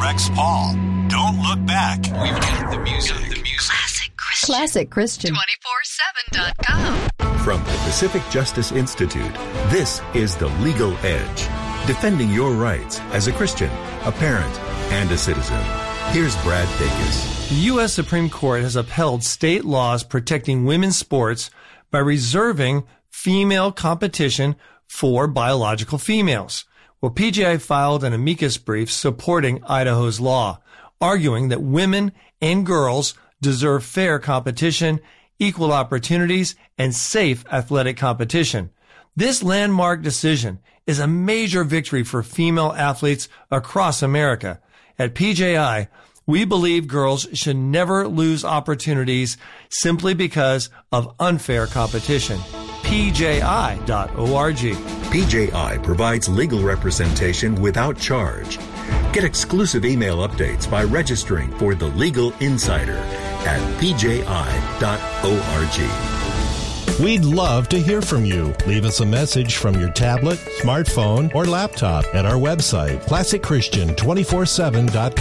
Rex Paul. Don't look back. We've got the music. Classic Christian. 247.com. From the Pacific Justice Institute, this is The Legal Edge. Defending your rights as a Christian, a parent, and a citizen. Here's Brad Dacus. The U.S. Supreme Court has upheld state laws protecting women's sports by reserving female competition for biological females. Well, PJI filed an amicus brief supporting Idaho's law, arguing that women and girls deserve fair competition, equal opportunities, and safe athletic competition. This landmark decision is a major victory for female athletes across America. At PJI, we believe girls should never lose opportunities simply because of unfair competition. PJI.org. PJI provides legal representation without charge. Get exclusive email updates by registering for The Legal Insider at pji.org. We'd love to hear from you. Leave us a message from your tablet, smartphone, or laptop at our website, ClassicChristian247.com.